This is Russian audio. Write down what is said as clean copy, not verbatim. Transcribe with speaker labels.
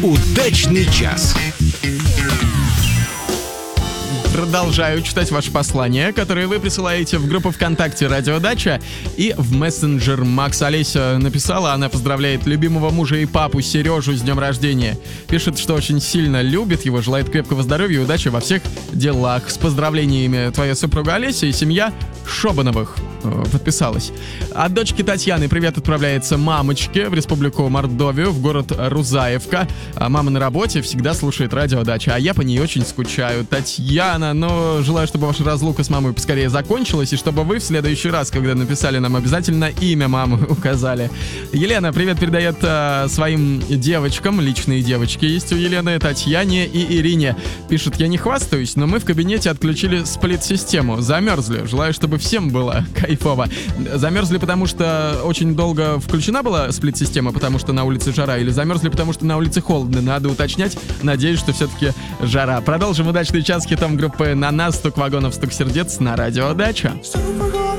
Speaker 1: Удачный час.
Speaker 2: Продолжаю читать ваши послания, которые вы присылаете в группу ВКонтакте «Радио Дача» и в мессенджер. Макс Олеся написала, она поздравляет любимого мужа и папу Сережу с днем рождения. Пишет, что очень сильно любит его, желает крепкого здоровья и удачи во всех делах. С поздравлениями, твоя супруга Олеся и семья Шобановых подписалась. От дочки Татьяны привет отправляется мамочке в республику Мордовию, в город Рузаевка. Мама на работе, всегда слушает «Радио Дача», а я по ней очень скучаю. Татьяна, желаю, чтобы ваша разлука с мамой поскорее закончилась, и чтобы вы в следующий раз, когда написали нам, обязательно имя мамы указали. Елена привет передает своим девочкам, личные девочки есть у Елены, Татьяне и Ирине. Пишет, я не хвастаюсь, но мы в кабинете отключили сплит-систему. Замерзли. Желаю, чтобы всем было кайфово. Замерзли, потому что очень долго включена была сплит-система, потому что на улице жара, или замерзли, потому что на улице холодно? Надо уточнять. Надеюсь, что все-таки жара. Продолжим удачный час хитом группы «На нас», «Стук вагонов, стук сердец» на «Радио Дача».